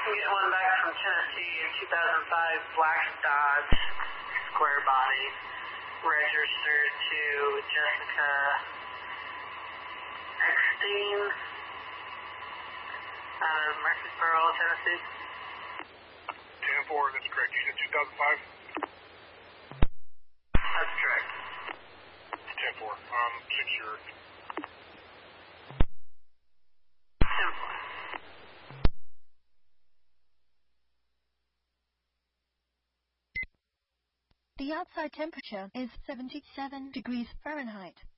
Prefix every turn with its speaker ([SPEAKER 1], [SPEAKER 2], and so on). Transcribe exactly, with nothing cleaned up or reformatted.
[SPEAKER 1] I'm getting one back from Tennessee in two thousand five, Black Dodge, square body, registered to Jessica Eckstein out of Murfreesboro, Tennessee.
[SPEAKER 2] ten four, that's correct. You said two thousand five?
[SPEAKER 1] That's correct.
[SPEAKER 2] ten four, um, secure.
[SPEAKER 1] ten four.
[SPEAKER 3] The outside temperature is seventy-seven degrees Fahrenheit.